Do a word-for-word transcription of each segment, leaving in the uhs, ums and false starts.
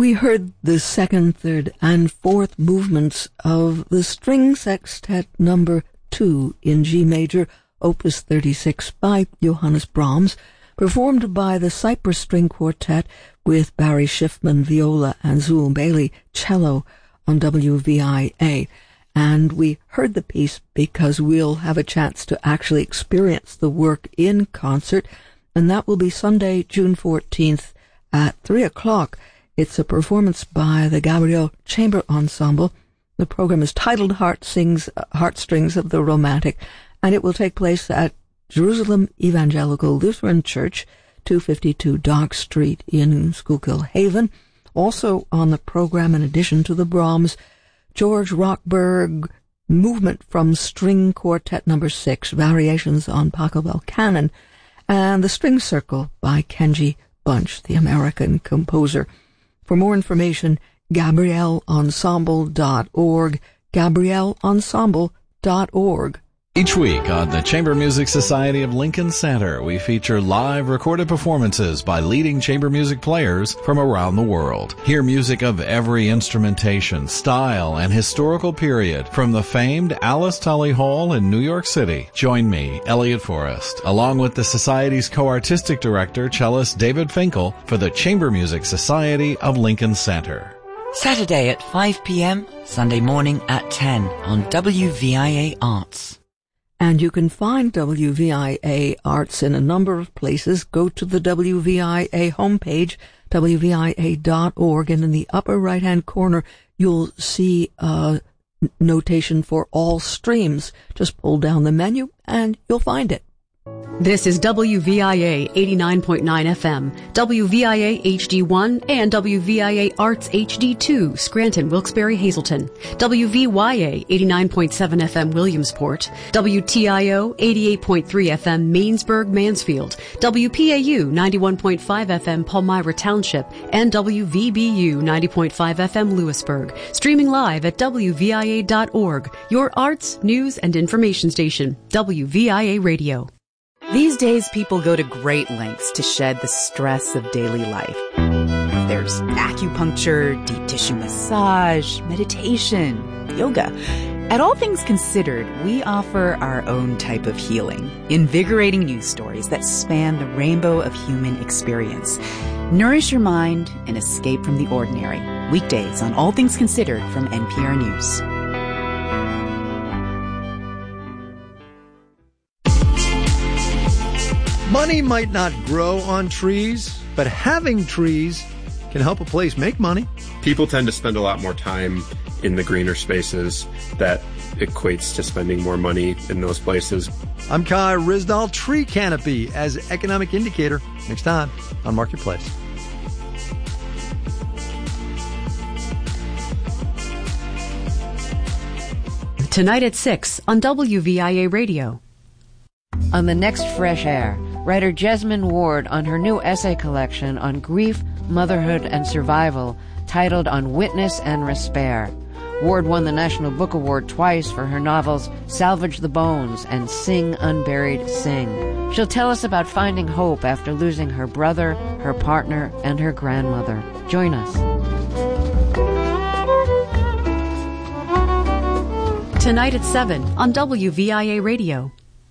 We heard the second, third, and fourth movements of the String Sextet number two in G major, Opus thirty-six by Johannes Brahms, performed by the Cyprus String Quartet with Barry Schiffman, viola, and Zool Bailey, cello, on W V I A. And we heard the piece because we'll have a chance to actually experience the work in concert, and that will be Sunday, June fourteenth at three o'clock. It's a performance by the Gabriel Chamber Ensemble. The program is titled Heart Sings, uh, Heartstrings of the Romantic, and it will take place at Jerusalem Evangelical Lutheran Church, two fifty-two Dock Street in Schuylkill Haven. Also on the program, in addition to the Brahms, George Rockberg Movement from String Quartet number six, Variations on Pachelbel Canon, and the String Circle by Kenji Bunch, the American composer. For more information, gabriel ensemble dot org, gabriel ensemble dot org. Each week on the Chamber Music Society of Lincoln Center, we feature live recorded performances by leading chamber music players from around the world. Hear music of every instrumentation, style, and historical period from the famed Alice Tully Hall in New York City. Join me, Elliot Forrest, along with the Society's co-artistic director, cellist David Finkel, for the Chamber Music Society of Lincoln Center. Saturday at five p.m., Sunday morning at ten on W V I A Arts. And you can find W V I A Arts in a number of places. Go to the W V I A homepage, W V I A dot org, and in the upper right-hand corner, you'll see a notation for all streams. Just pull down the menu, and you'll find it. This is W V I A eighty-nine point nine F M, W V I A H D one, and W V I A Arts H D two, Scranton, Wilkes-Barre, Hazleton, W V Y A eighty-nine point seven F M, Williamsport, W T I O eighty-eight point three F M, Mainsburg, Mansfield, W P A U ninety-one point five F M, Palmyra Township, and W V B U ninety point five F M, Lewisburg. Streaming live at W V I A dot org, your arts, news, and information station, W V I A Radio. These days, people go to great lengths to shed the stress of daily life. There's acupuncture, deep tissue massage, meditation, yoga. At All Things Considered, we offer our own type of healing, invigorating news stories that span the rainbow of human experience. Nourish your mind and escape from the ordinary. Weekdays on All Things Considered from N P R News. Money might not grow on trees, but having trees can help a place make money. People tend to spend a lot more time in the greener spaces. That equates to spending more money in those places. I'm Kai Rizdal, Tree Canopy as economic indicator. Next time on Marketplace. Tonight at six on W V I A Radio. On the next Fresh Air, writer Jesmyn Ward on her new essay collection on grief, motherhood, and survival, titled On Witness and Respair. Ward won the National Book Award twice for her novels Salvage the Bones and Sing Unburied Sing. She'll tell us about finding hope after losing her brother, her partner, and her grandmother. Join us. Tonight at seven on W V I A Radio.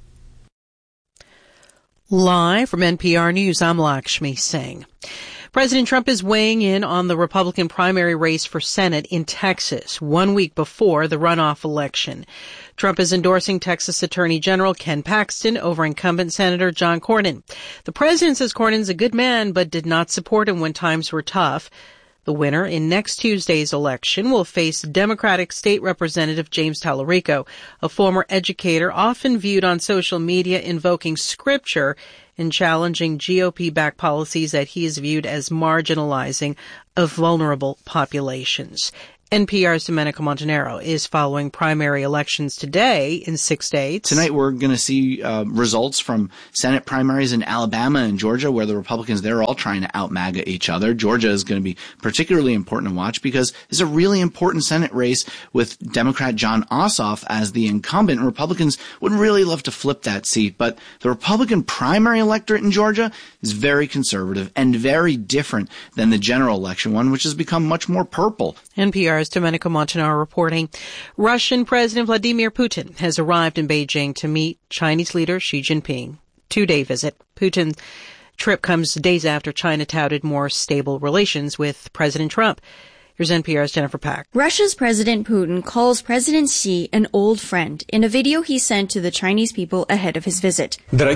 Live from N P R News, I'm Lakshmi Singh. President Trump is weighing in on the Republican primary race for Senate in Texas, one week before the runoff election. Trump is endorsing Texas Attorney General Ken Paxton over incumbent Senator John Cornyn. The president says Cornyn's a good man, but did not support him when times were tough. The winner in next Tuesday's election will face Democratic State Representative James Tallarico, a former educator often viewed on social media invoking scripture and challenging G O P-backed policies that he is viewed as marginalizing of vulnerable populations. N P R's Domenico Montanaro is following primary elections today in six states. Tonight we're going to see uh, results from Senate primaries in Alabama and Georgia, where the Republicans, they're all trying to out-MAGA each other. Georgia is going to be particularly important to watch because it's a really important Senate race with Democrat Jon Ossoff as the incumbent. Republicans would really love to flip that seat, but the Republican primary electorate in Georgia is very conservative and very different than the general election one, which has become much more purple. N P R's Domenico Montanaro reporting. Russian President Vladimir Putin has arrived in Beijing to meet Chinese leader Xi Jinping. Two-day visit. Putin's trip comes days after China touted more stable relations with President Trump. Here's N P R's Jennifer Pack. Russia's President Putin calls President Xi an old friend in a video he sent to the Chinese people ahead of his visit.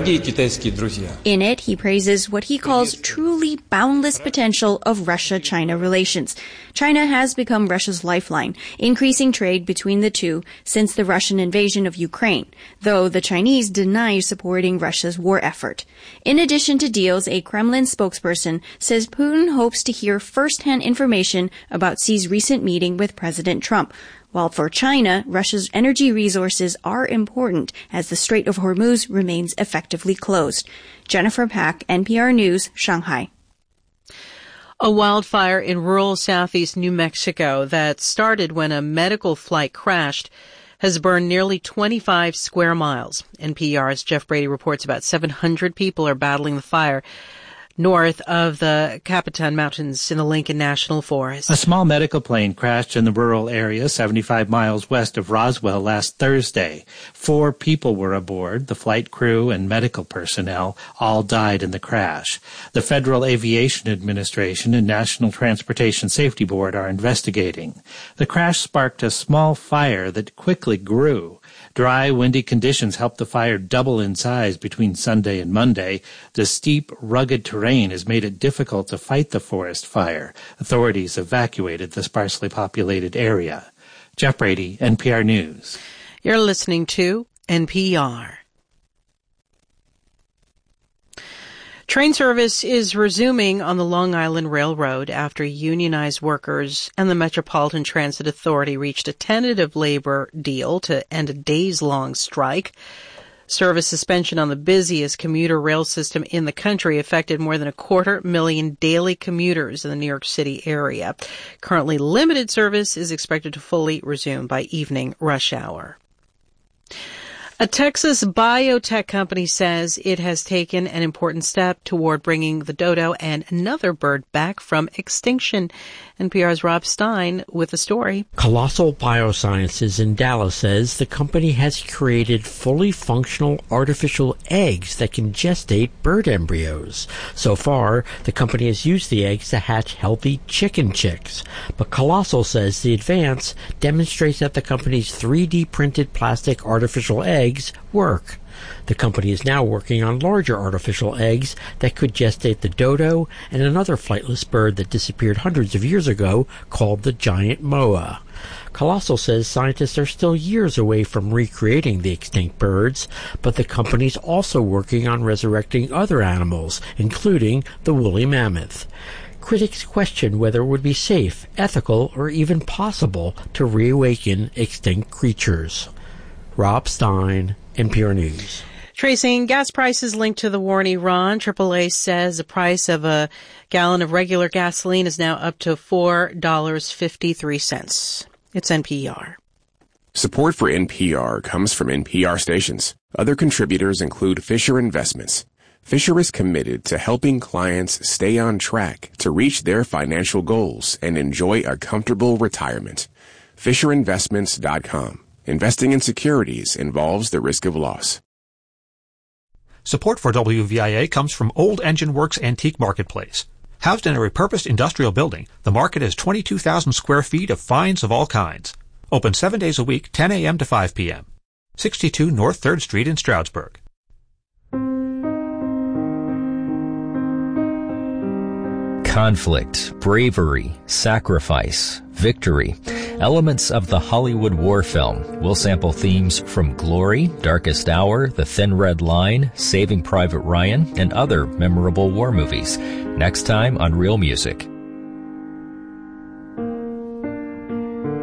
In it, he praises what he calls truly boundless potential of Russia-China relations. China has become Russia's lifeline, increasing trade between the two since the Russian invasion of Ukraine, though the Chinese deny supporting Russia's war effort. In addition to deals, a Kremlin spokesperson says Putin hopes to hear first-hand information about Xi's recent meeting with President Trump. While for China, Russia's energy resources are important as the Strait of Hormuz remains effectively closed. Jennifer Pack, N P R News, Shanghai. A wildfire in rural southeast New Mexico that started when a medical flight crashed has burned nearly twenty-five square miles. N P R's Jeff Brady reports about seven hundred people are battling the fire north of the Capitan Mountains in the Lincoln National Forest. A small medical plane crashed in the rural area seventy-five miles west of Roswell last Thursday. Four people were aboard. The flight crew and medical personnel all died in the crash. The Federal Aviation Administration and National Transportation Safety Board are investigating. The crash sparked a small fire that quickly grew. Dry, windy conditions helped the fire double in size between Sunday and Monday. The steep, rugged terrain has made it difficult to fight the forest fire. Authorities evacuated the sparsely populated area. Jeff Brady, N P R News. You're listening to N P R. Train service is resuming on the Long Island Railroad after unionized workers and the Metropolitan Transit Authority reached a tentative labor deal to end a days-long strike. Service suspension on the busiest commuter rail system in the country affected more than a quarter million daily commuters in the New York City area. Currently, limited service is expected to fully resume by evening rush hour. A Texas biotech company says it has taken an important step toward bringing the dodo and another bird back from extinction. N P R's Rob Stein with the story. Colossal Biosciences in Dallas says the company has created fully functional artificial eggs that can gestate bird embryos. So far, the company has used the eggs to hatch healthy chicken chicks. But Colossal says the advance demonstrates that the company's three D printed plastic artificial eggs work. The company is now working on larger artificial eggs that could gestate the dodo and another flightless bird that disappeared hundreds of years ago called the giant moa. Colossal says scientists are still years away from recreating the extinct birds, but the company is also working on resurrecting other animals, including the woolly mammoth. Critics question whether it would be safe, ethical, or even possible to reawaken extinct creatures. Rob Stein, N P R News. Tracing gas prices linked to the war in Iran, triple A says the price of a gallon of regular gasoline is now up to four dollars and fifty-three cents. It's N P R. Support for N P R comes from N P R stations. Other contributors include Fisher Investments. Fisher is committed to helping clients stay on track to reach their financial goals and enjoy a comfortable retirement. Fisher Investments dot com. Investing in securities involves the risk of loss. Support for W V I A comes from Old Engine Works Antique Marketplace. Housed in a repurposed industrial building, the market has twenty-two thousand square feet of finds of all kinds. Open seven days a week, ten a.m. to five p.m. sixty-two North third Street in Stroudsburg. Conflict, bravery, sacrifice, victory. Elements of the Hollywood war film will sample themes from Glory, Darkest Hour, The Thin Red Line, Saving Private Ryan, and other memorable war movies. Next time on Real Music.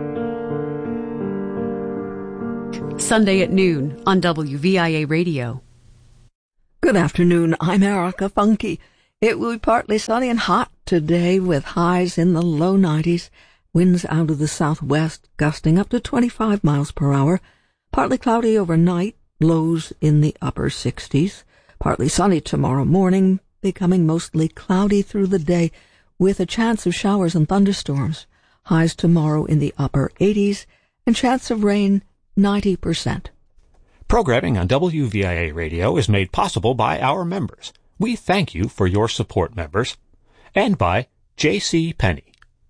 Sunday at noon on W V I A Radio. Good afternoon. I'm Erica Funky. It will be partly sunny and hot today with highs in the low nineties, winds out of the southwest gusting up to twenty-five miles per hour, partly cloudy overnight, lows in the upper sixties, partly sunny tomorrow morning, becoming mostly cloudy through the day with a chance of showers and thunderstorms, highs tomorrow in the upper eighties, and chance of rain ninety percent. Programming on W V I A Radio is made possible by our members. We thank you for your support, members. And by J C. Penney.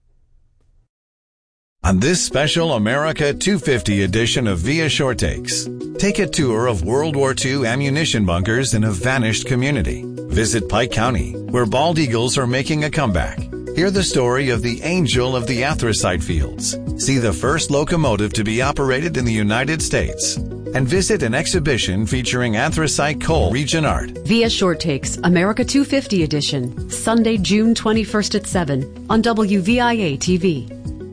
On this special America two fifty edition of Via Short Takes, take a tour of World War Two ammunition bunkers in a vanished community. Visit Pike County, where bald eagles are making a comeback. Hear the story of the angel of the anthracite fields. See the first locomotive to be operated in the United States. And visit an exhibition featuring anthracite coal region art. Via Short Takes, America two fifty edition, Sunday, June twenty-first at seven on W V I A T V.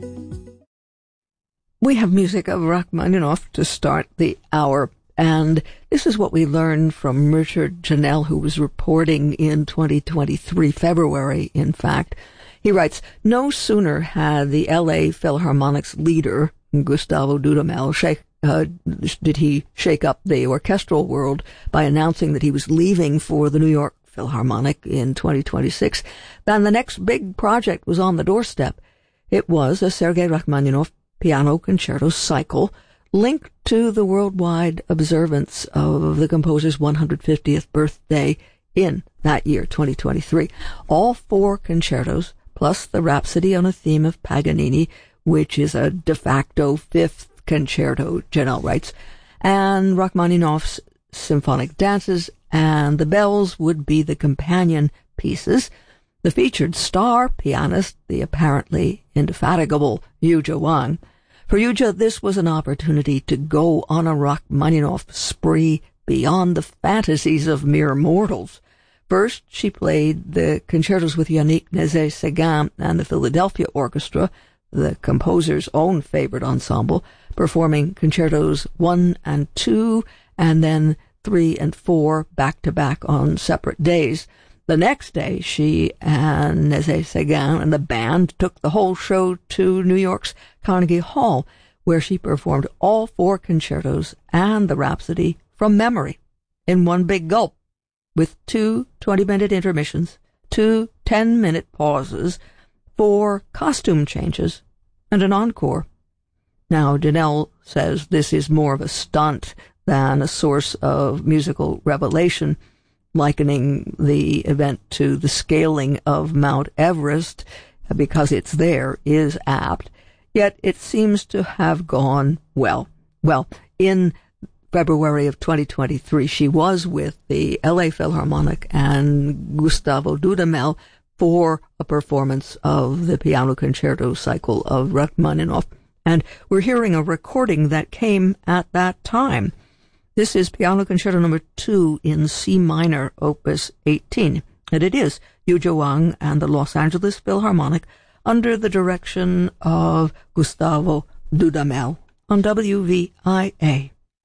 We have music of Rachmaninoff to start the hour, and this is what we learned from Richard Janelle, who was reporting in twenty twenty-three, February, in fact. He writes, no sooner had the L A Philharmonic's leader, Gustavo Dudamel, shake, uh, did he shake up the orchestral world by announcing that he was leaving for the New York Philharmonic in twenty twenty-six, than the next big project was on the doorstep. It was a Sergei Rachmaninoff piano concerto cycle linked to the worldwide observance of the composer's one hundred fiftieth birthday in that year, twenty twenty-three. All four concertos, plus the Rhapsody on a theme of Paganini, which is a de facto fifth concerto, Janelle writes, and Rachmaninoff's symphonic dances and the bells would be the companion pieces. The featured star pianist, the apparently indefatigable Yuja Wang. For Yuja, this was an opportunity to go on a Rachmaninoff spree beyond the fantasies of mere mortals. First, she played the concertos with Yannick Nézet-Séguin and the Philadelphia Orchestra, the composer's own favorite ensemble, performing concertos one and two, and then three and four back-to-back on separate days. The next day, she and Nézet-Séguin and the band took the whole show to New York's Carnegie Hall, where she performed all four concertos and the Rhapsody from memory in one big gulp, with two twenty-minute intermissions, two ten-minute pauses, four costume changes, and an encore. Now, Janelle says this is more of a stunt than a source of musical revelation, likening the event to the scaling of Mount Everest, because it's there, is apt. Yet it seems to have gone well. Well, in February of twenty twenty-three, she was with the L A Philharmonic and Gustavo Dudamel for a performance of the piano concerto cycle of Rachmaninoff. And we're hearing a recording that came at that time. This is Piano Concerto Number Two in C minor, Opus eighteen, and it is Yuja Wang and the Los Angeles Philharmonic under the direction of Gustavo Dudamel on W V I A.